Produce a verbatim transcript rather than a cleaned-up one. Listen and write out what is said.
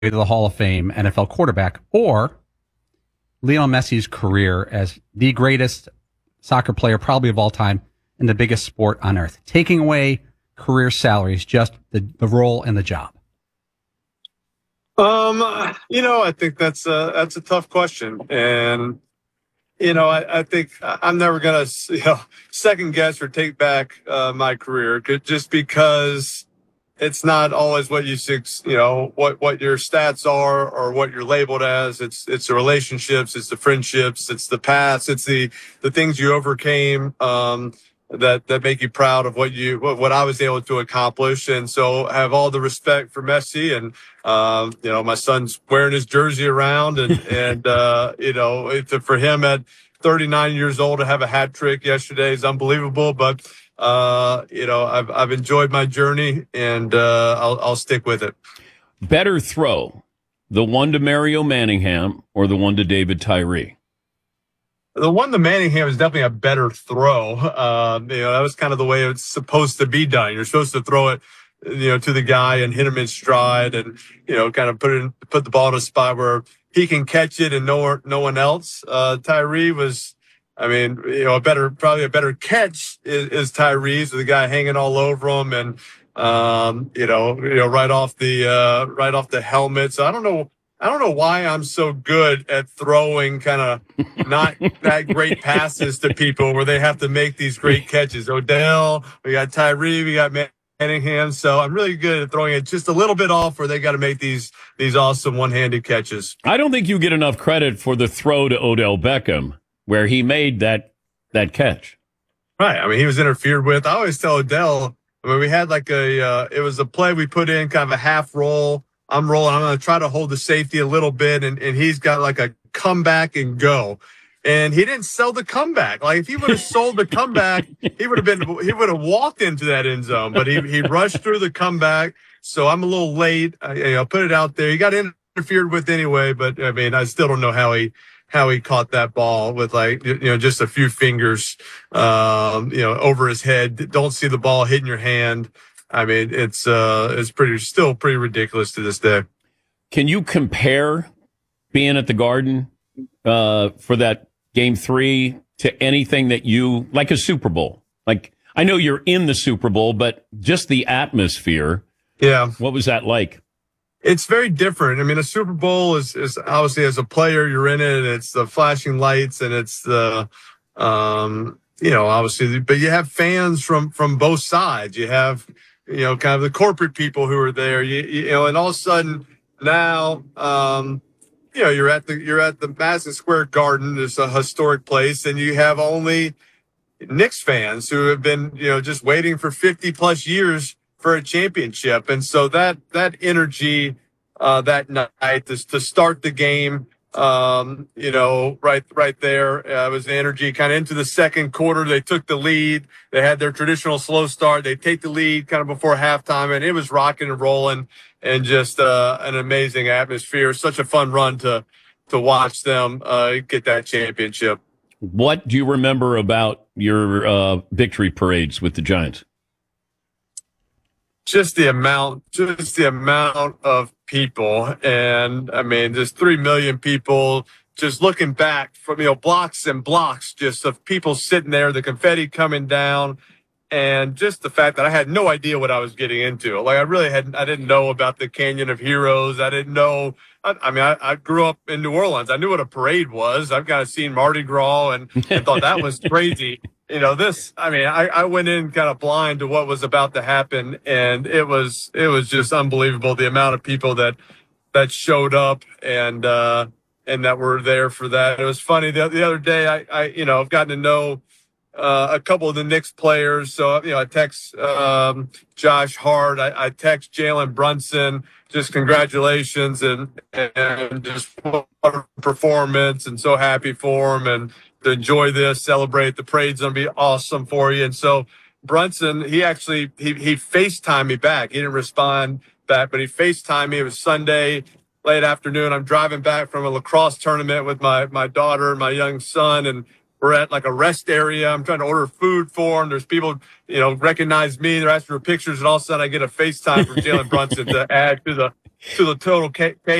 to the Hall of Fame N F L quarterback, or Lionel Messi's career as the greatest soccer player probably of all time in the biggest sport on earth? Taking away career salaries, just the, the role and the job. Um, you know, I think that's a, that's a tough question. And, you know, I, I think I'm never going to, you know, second guess or take back uh, my career just because it's not always what you, you know, what, what your stats are or what you're labeled as. It's, it's the relationships, it's the friendships, it's the past, it's the, the things you overcame, um, that, that make you proud of what you, what, what I was able to accomplish. And so I have all the respect for Messi, and, um, you know, my son's wearing his jersey around, and, and, uh, you know, it, for him at thirty-nine years old to have a hat trick yesterday is unbelievable. But, uh, you know, I've, I've enjoyed my journey, and, uh, I'll, I'll stick with it. Better throw, the one to Mario Manningham or the one to David Tyree? The one to Manningham is definitely a better throw. Uh, you know, that was kind of the way it's supposed to be done. You're supposed to throw it, you know, to the guy and hit him in stride, and, you know, kind of put it in, put the ball in a spot where he can catch it and no, no one else. Uh, Tyree was, I mean, you know, a better, probably a better catch is, is Tyree's, with the guy hanging all over him, and, um, you know, you know, right off the, uh, right off the helmet. So I don't know. I don't know why I'm so good at throwing kind of not that great passes to people where they have to make these great catches. Odell, we got Tyree, we got Manningham. So I'm really good at throwing it just a little bit off where they got to make these these awesome one-handed catches. I don't think you get enough credit for the throw to Odell Beckham where he made that that catch. Right. I mean, he was interfered with. I always tell Odell, I mean, we had like a, uh, it was a play we put in, kind of a half roll. I'm rolling. I'm going to try to hold the safety a little bit. And, and he's got like a comeback and go. And he didn't sell the comeback. Like if he would have sold the comeback, he would have been, he would have walked into that end zone, but he, he rushed through the comeback. So I'm a little late. I, you know, put it out there. He got interfered with anyway, but I mean, I still don't know how he, how he caught that ball with like, you know, just a few fingers, um, you know, over his head. Don't see the ball hitting your hand. I mean, it's uh, it's pretty still pretty ridiculous to this day. Can you compare being at the Garden uh, for that game three to anything that you like a Super Bowl? Like, I know you're in the Super Bowl, but just the atmosphere. Yeah, what was that like? It's very different. I mean, a Super Bowl is is obviously as a player you're in it, and it's the flashing lights, and it's the um, you know, obviously, but you have fans from from both sides. You have, you know, kind of the corporate people who are there, you, you know, and all of a sudden now, um, you know, you're at the, you're at the Madison Square Garden. It's a historic place, and you have only Knicks fans who have been, you know, just waiting for fifty plus years for a championship. And so that, that energy, uh, that night to, to start the game, um, you know, right, right there, uh, was the energy kind of into the second quarter. They took the lead. They had their traditional slow start. They take the lead kind of before halftime, and it was rocking and rolling, and just, uh, an amazing atmosphere. Such a fun run to, to watch them, uh, get that championship. What do you remember about your, uh, victory parades with the Giants? Just the amount, just the amount of people. And I mean, there's three million people just looking back from, you know, blocks and blocks just of people sitting there, the confetti coming down. And just the fact that I had no idea what I was getting into. Like I really had, I didn't know about the Canyon of Heroes. I didn't know. I, I mean, I, I grew up in New Orleans. I knew what a parade was. I've kind of seen Mardi Gras and, and thought that was crazy. You know, this, I mean, I, I went in kind of blind to what was about to happen, and it was, it was just unbelievable. The amount of people that, that showed up and, uh, and that were there for that. It was funny. The, the other day, I, I, you know, I've gotten to know, uh, a couple of the Knicks players. So, you know, I text, um, Josh Hart, I, I text Jalen Brunson, just congratulations and, and just what a performance, and so happy for him, and to enjoy this, celebrate. The parade's going to be awesome for you. And so Brunson, he actually, he, he FaceTimed me back. He didn't respond back, but he FaceTimed me. It was Sunday, late afternoon. I'm driving back from a lacrosse tournament with my, my daughter, my young son, and we're at like a rest area. I'm trying to order food for him. There's people, you know, recognize me. They're asking for pictures, and all of a sudden I get a FaceTime from Jalen Brunson to add to the to the total K.